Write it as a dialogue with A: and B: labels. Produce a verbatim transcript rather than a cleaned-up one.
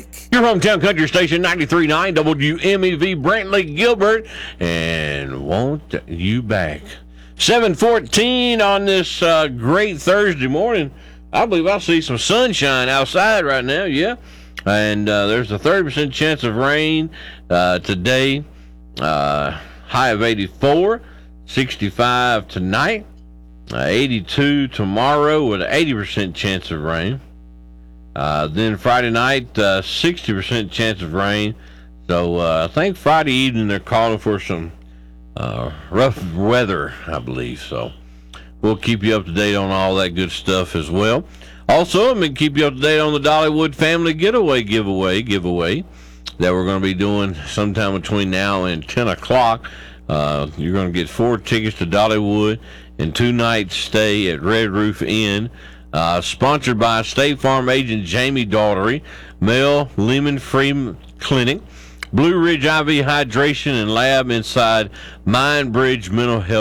A: Lake.
B: Your hometown country station, ninety-three point nine W M E V, Brantley Gilbert, and won't you back. seven fourteen on this uh, great Thursday morning. I believe I'll see some sunshine outside right now, yeah. And uh, there's a thirty percent chance of rain uh, today. Uh, high of eighty-four, sixty-five tonight, uh, eighty-two tomorrow with an eighty percent chance of rain. Uh, then Friday night, uh, sixty percent chance of rain. So uh, I think Friday evening they're calling for some uh, rough weather, I believe. So we'll keep you up to date on all that good stuff as well. Also, I'm going to keep you up to date on the Dollywood Family Getaway giveaway giveaway that we're going to be doing sometime between now and ten o'clock. Uh, you're going to get four tickets to Dollywood and two nights stay at Red Roof Inn. Uh, sponsored by State Farm agent Jamie Daughtery, Mel Lehman Free Clinic, Blue Ridge I V Hydration and Lab inside Mind Bridge Mental Health.